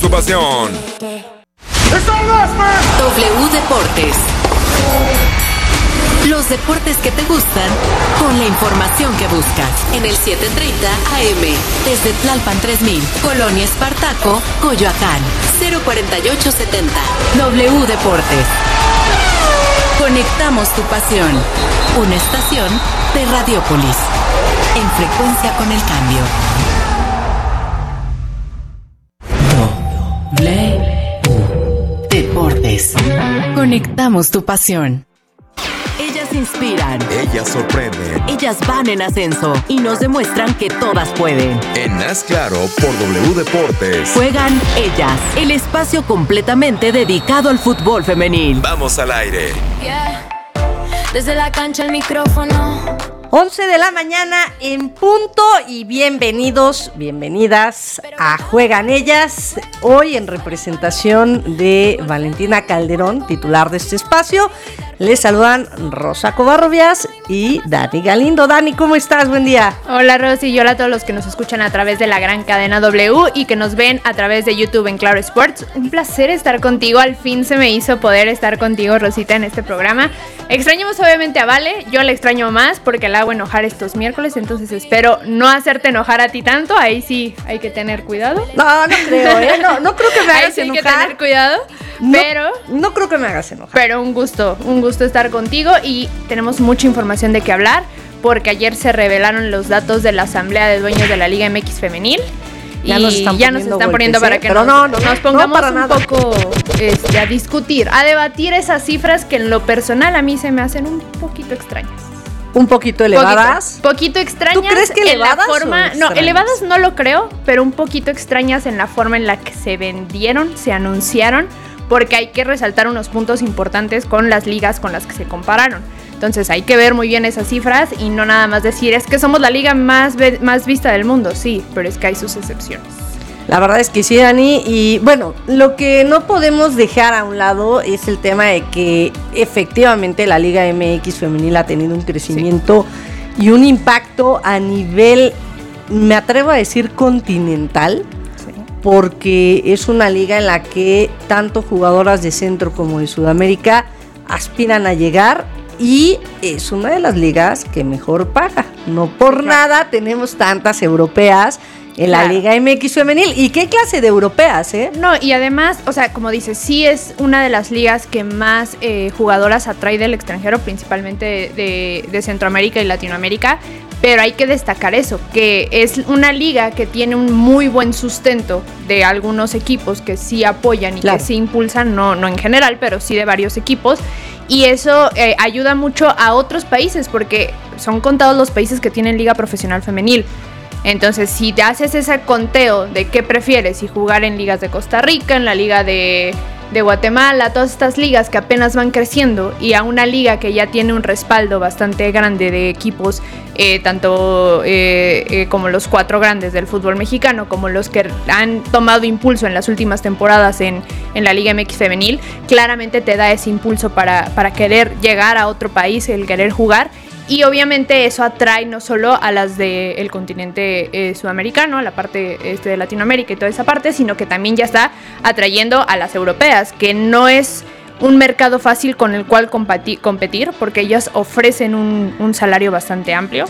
Tu pasión. W Deportes. Los deportes que te gustan con la información que buscas. En el 7:30 AM. Desde Tlalpan 3000, Colonia Espartaco, Coyoacán. 04870. W Deportes. Conectamos tu pasión. Una estación de Radiopolis. En frecuencia con el cambio. W Deportes. Conectamos tu pasión. Ellas inspiran. Ellas sorprenden. Ellas van en ascenso y nos demuestran que todas pueden. En Haz Claro por W Deportes. Juegan ellas, el espacio completamente dedicado al fútbol femenil. Vamos al aire. Yeah. Desde la cancha el micrófono. 11 de la mañana en punto y bienvenidas a Juegan Ellas, hoy en representación de Valentina Calderón, titular de este espacio. Les saludan Rosa Covarrubias y Dani Galindo. Dani, ¿cómo estás? Buen día. Hola Rosy y hola a todos los que nos escuchan a través de la gran cadena W y que nos ven a través de YouTube en Claro Sports. Un placer estar contigo, al fin se me hizo poder estar contigo, Rosita, en este programa. Extrañamos obviamente a Vale, yo la extraño más porque la hago enojar estos miércoles, entonces espero no hacerte enojar a ti tanto, ahí sí hay que tener cuidado. No creo, no creo que me hagas ahí sí hay enojar. que tener cuidado, no creo que me hagas enojar. Pero un gusto estar contigo y tenemos mucha información de qué hablar porque ayer se revelaron los datos de la Asamblea de Dueños de la Liga MX Femenil. Ya nos están poniendo para que pero nos pongamos un poco a discutir, a debatir esas cifras que en lo personal a mí se me hacen un poquito extrañas. ¿Un poquito elevadas? Poquito extrañas. ¿Tú crees que elevadas? No, elevadas no lo creo, pero un poquito extrañas en la forma en la que se vendieron, se anunciaron, porque hay que resaltar unos puntos importantes con las ligas con las que se compararon. Entonces hay que ver muy bien esas cifras y no nada más decir, es que somos la liga más vista del mundo. Sí, pero es que hay sus excepciones. La verdad es que sí, Dani, y bueno, lo que no podemos dejar a un lado es el tema de que efectivamente la Liga MX femenil ha tenido un crecimiento y un impacto a nivel, me atrevo a decir, continental, porque es una liga en la que tanto jugadoras de Centro como de Sudamérica aspiran a llegar y es una de las ligas que mejor paga. No por nada tenemos tantas europeas en la Liga MX femenil. ¿Y qué clase de europeas, No, y además, o sea, como dices, sí es una de las ligas que más jugadoras atrae del extranjero, principalmente de Centroamérica y Latinoamérica, pero hay que destacar eso, que es una liga que tiene un muy buen sustento de algunos equipos que sí apoyan y que sí impulsan, no en general, pero sí de varios equipos, y eso ayuda mucho a otros países, porque son contados los países que tienen liga profesional femenil. Entonces, si te haces ese conteo de qué prefieres, si jugar en ligas de Costa Rica, en la liga de Guatemala, todas estas ligas que apenas van creciendo, y a una liga que ya tiene un respaldo bastante grande de equipos, tanto como los 4 grandes del fútbol mexicano, como los que han tomado impulso en las últimas temporadas en la Liga MX femenil, claramente te da ese impulso para querer llegar a otro país, el querer jugar. Y obviamente eso atrae no solo a las del continente sudamericano, a la parte de Latinoamérica y toda esa parte, sino que también ya está atrayendo a las europeas, que no es un mercado fácil con el cual competir, porque ellas ofrecen un salario bastante amplio,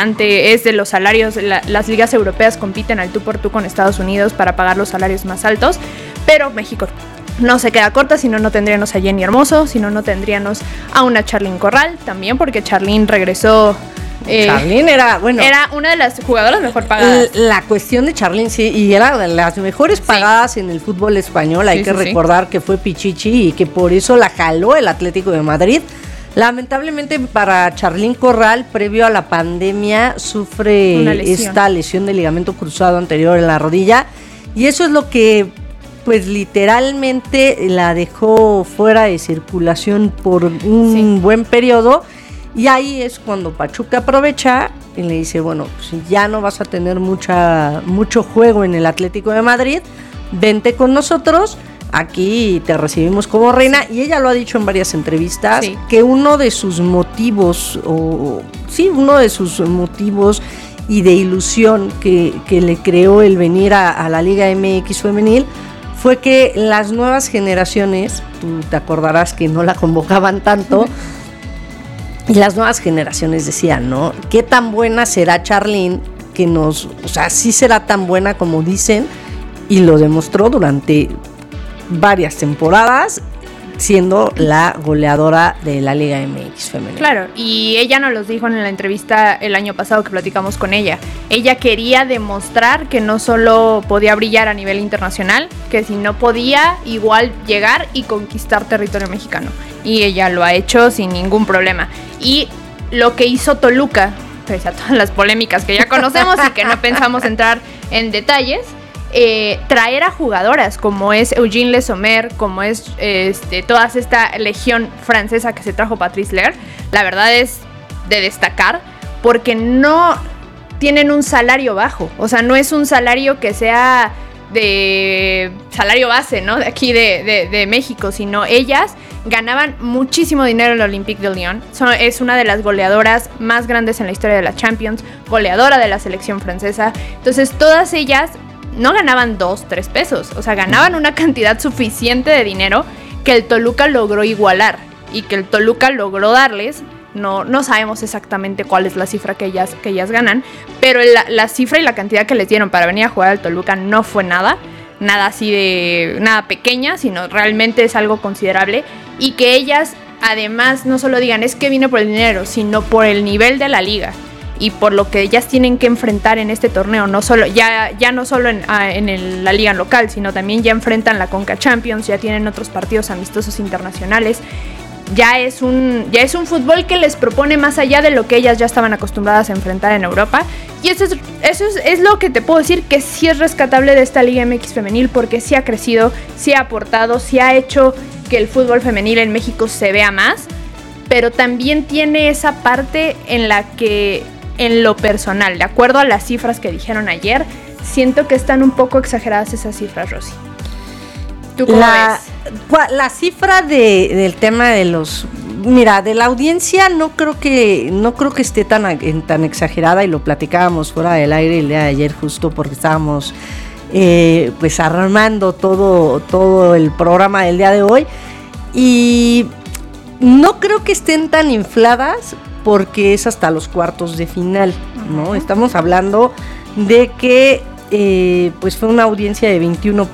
es de los salarios, las ligas europeas compiten al tú por tú con Estados Unidos para pagar los salarios más altos, pero México no se queda corta, si no, no tendríamos a Jenny Hermoso, si no, no tendríamos a una Charlyn Corral, también porque Charlyn regresó. Charlyn era una de las jugadoras mejor pagadas. La cuestión de Charlyn, sí, y era de las mejores pagadas en el fútbol español. Hay que recordar que fue Pichichi y que por eso la jaló el Atlético de Madrid. Lamentablemente para Charlyn Corral, previo a la pandemia, sufre esta lesión de ligamento cruzado anterior en la rodilla, y eso es lo que pues literalmente la dejó fuera de circulación por un buen periodo, y ahí es cuando Pachuca aprovecha y le dice, bueno, pues ya no vas a tener mucho juego en el Atlético de Madrid, vente con nosotros, aquí te recibimos como reina. Y ella lo ha dicho en varias entrevistas, que uno de sus motivos y de ilusión que le creó el venir a la Liga MX femenil fue que las nuevas generaciones, tú te acordarás que no la convocaban tanto, y las nuevas generaciones decían, ¿no? ¿Qué tan buena será Charlyn? Sí será tan buena como dicen, y lo demostró durante varias temporadas, siendo la goleadora de la Liga MX femenina. Claro, y ella nos los dijo en la entrevista el año pasado que platicamos con ella. Ella quería demostrar que no solo podía brillar a nivel internacional, que si no podía igual llegar y conquistar territorio mexicano. Y ella lo ha hecho sin ningún problema. Y lo que hizo Toluca, pese a todas las polémicas que ya conocemos y que no pensamos entrar en detalles, traer a jugadoras como es Eugene Le Sommer, como es toda esta legión francesa que se trajo Patrice Lair, la verdad es de destacar, porque no tienen un salario bajo, o sea, no es un salario que sea de salario base, ¿no? De aquí de México, sino ellas ganaban muchísimo dinero en el Olympique de Lyon. Es una de las goleadoras más grandes en la historia de la Champions, goleadora de la selección francesa. Entonces todas ellas no ganaban 2, 3 pesos, o sea, ganaban una cantidad suficiente de dinero que el Toluca logró igualar y que el Toluca logró darles. No sabemos exactamente cuál es la cifra que ellas ganan, pero la cifra y la cantidad que les dieron para venir a jugar al Toluca no fue nada así de nada pequeña, sino realmente es algo considerable, y que ellas además no solo digan es que vine por el dinero, sino por el nivel de la liga y por lo que ellas tienen que enfrentar en este torneo, no solo no solo en la liga local, sino también ya enfrentan la Conca Champions, ya tienen otros partidos amistosos internacionales. Ya es un fútbol que les propone más allá de lo que ellas ya estaban acostumbradas a enfrentar en Europa. Y eso es lo que te puedo decir que sí es rescatable de esta Liga MX femenil, porque sí ha crecido, sí ha aportado, sí ha hecho que el fútbol femenil en México se vea más, pero también tiene esa parte en la que, en lo personal, de acuerdo a las cifras que dijeron ayer, siento que están un poco exageradas esas cifras, Rosy. ¿Tú cómo ves? La cifra del tema de de la audiencia no creo que esté tan exagerada, y lo platicábamos fuera del aire el día de ayer justo porque estábamos pues armando todo el programa del día de hoy, y no creo que estén tan infladas porque es hasta los cuartos de final, ¿no? Estamos hablando de que pues fue una audiencia de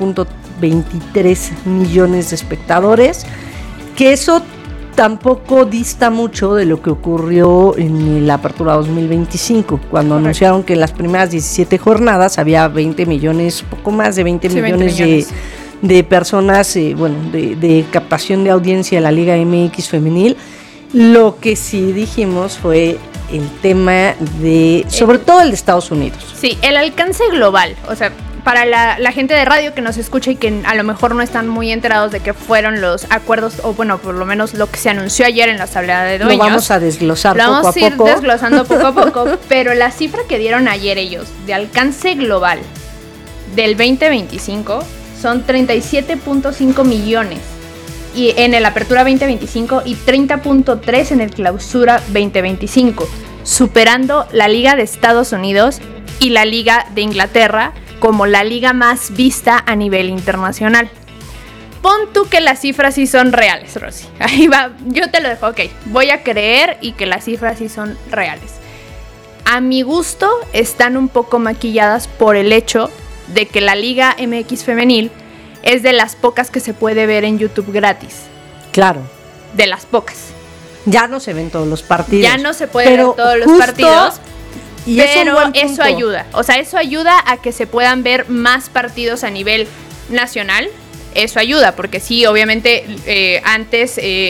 21.23 millones de espectadores, que eso tampoco dista mucho de lo que ocurrió en la Apertura 2025, cuando anunciaron que en las primeras 17 jornadas había 20 millones, poco más de 20 millones de personas, de captación de audiencia de la Liga MX femenil. Lo que sí dijimos fue el tema sobre todo el de Estados Unidos. Sí, el alcance global, o sea, para la gente de radio que nos escucha y que a lo mejor no están muy enterados de qué fueron los acuerdos, o bueno, por lo menos lo que se anunció ayer en la asamblea de dueños. Lo vamos a desglosar poco a poco. Vamos a ir desglosando poco a poco, pero la cifra que dieron ayer ellos de alcance global del 2025 son 37.5 millones y en el Apertura 2025 y 30.3 en el Clausura 2025, superando la Liga de Estados Unidos y la Liga de Inglaterra como la liga más vista a nivel internacional. Pon tú que las cifras sí son reales, Rosy. Ahí va, yo te lo dejo, ok. Voy a creer y que las cifras sí son reales. A mi gusto están un poco maquilladas por el hecho de que la Liga MX femenil es de las pocas que se puede ver en YouTube gratis. Claro. De las pocas. Ya no se ven todos los partidos. Ya no se pueden ver todos los partidos. Y pero eso ayuda, o sea, eso ayuda a que se puedan ver más partidos a nivel nacional. Eso ayuda, porque sí, obviamente antes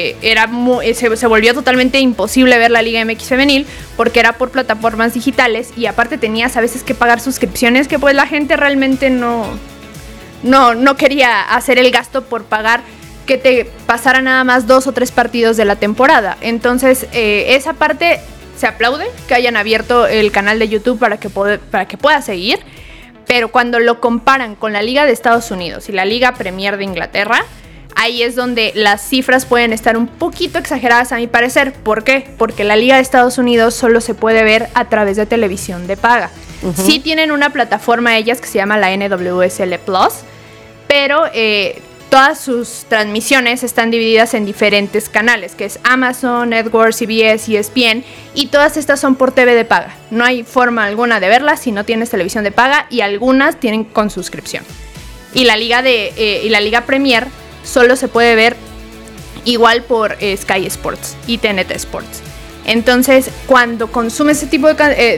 se volvió totalmente imposible ver la Liga MX femenil porque era por plataformas digitales, y aparte tenías a veces que pagar suscripciones que pues la gente realmente no quería hacer el gasto por pagar que te pasara nada más 2 o 3 partidos de la temporada. Entonces esa parte se aplaude, que hayan abierto el canal de YouTube para que pueda seguir, pero cuando lo comparan con la Liga de Estados Unidos y la Liga Premier de Inglaterra, ahí es donde las cifras pueden estar un poquito exageradas a mi parecer. ¿Por qué? Porque la Liga de Estados Unidos solo se puede ver a través de televisión de paga. Sí tienen una plataforma ellas que se llama la NWSL Plus, pero todas sus transmisiones están divididas en diferentes canales, que es Amazon, Network, CBS, ESPN, y todas estas son por TV de paga. No hay forma alguna de verlas si no tienes televisión de paga, y algunas tienen con suscripción. Y la Liga Premier solo se puede ver igual por Sky Sports y TNT Sports. Entonces, cuando consumes ese tipo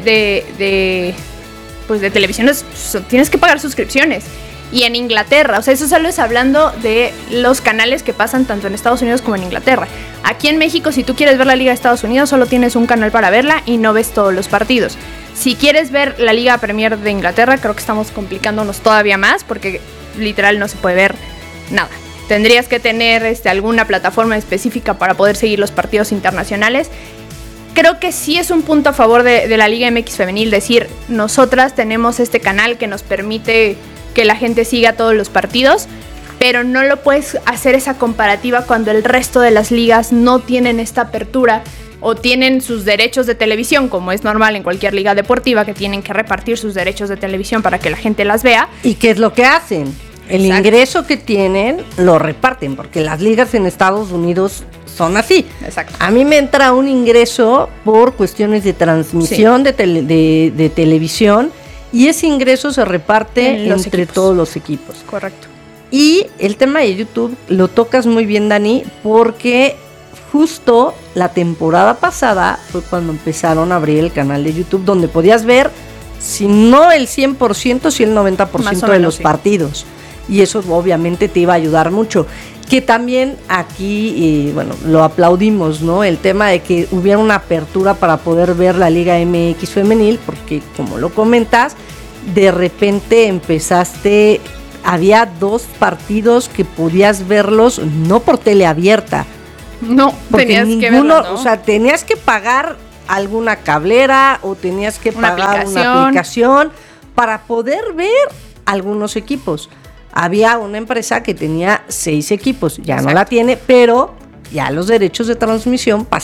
de televisiones, tienes que pagar suscripciones. Y en Inglaterra, o sea, eso solo es hablando de los canales que pasan tanto en Estados Unidos como en Inglaterra. Aquí en México, si tú quieres ver la Liga de Estados Unidos, solo tienes un canal para verla y no ves todos los partidos. Si quieres ver la Liga Premier de Inglaterra, creo que estamos complicándonos todavía más, porque literal no se puede ver nada. Tendrías que tener alguna plataforma específica para poder seguir los partidos internacionales. Creo que sí es un punto a favor de la Liga MX Femenil decir, nosotras tenemos este canal que nos permite que la gente siga todos los partidos, pero no lo puedes hacer esa comparativa cuando el resto de las ligas no tienen esta apertura o tienen sus derechos de televisión, como es normal en cualquier liga deportiva, que tienen que repartir sus derechos de televisión para que la gente las vea. ¿Y qué es lo que hacen? El ingreso que tienen lo reparten, porque las ligas en Estados Unidos son así. Exacto. A mí me entra un ingreso por cuestiones de transmisión de televisión, y ese ingreso se reparte entre todos los equipos. Correcto. Y el tema de YouTube lo tocas muy bien, Dani, porque justo la temporada pasada fue cuando empezaron a abrir el canal de YouTube, donde podías ver, si no el 100%, si el 90% de los partidos. Y eso obviamente te iba a ayudar mucho. Que también aquí, lo aplaudimos, ¿no? El tema de que hubiera una apertura para poder ver la Liga MX Femenil, porque como lo comentas, de repente había 2 partidos que podías verlos no por tele abierta. No, porque tenías ninguno, que verlo, ¿no? O sea, tenías que pagar alguna cablera o tenías que pagar una aplicación para poder ver algunos equipos. Había una empresa que tenía 6 equipos, ya no la tiene, pero ya los derechos de transmisión